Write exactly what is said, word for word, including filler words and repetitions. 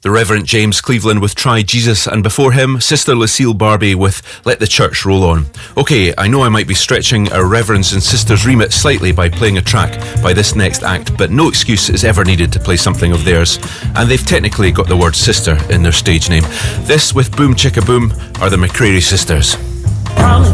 The Reverend James Cleveland with Try Jesus, and before him, Sister Lucille Barbie with Let the Church Roll On. Okay, I know I might be stretching our Reverends and Sisters remit slightly by playing a track by this next act, but no excuse is ever needed to play something of theirs, and they've technically got the word sister in their stage name. This, with Boom Chicka Boom, are the McCreary Sisters.